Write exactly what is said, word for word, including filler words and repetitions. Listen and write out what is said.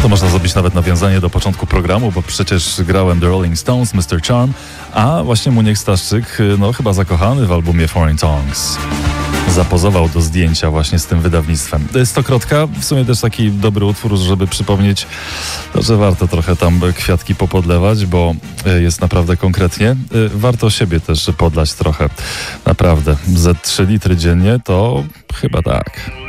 To można zrobić nawet nawiązanie do początku programu, bo przecież grałem The Rolling Stones, mister Charm, a właśnie Muniek Staszczyk, no chyba zakochany w albumie Foreign Tongues. Zapozował do zdjęcia właśnie z tym wydawnictwem. Stokrotka, w sumie też taki dobry utwór, żeby przypomnieć, że warto trochę tam kwiatki popodlewać, bo jest naprawdę konkretnie. Warto siebie też podlać trochę. Naprawdę. Ze trzy litry dziennie to chyba tak.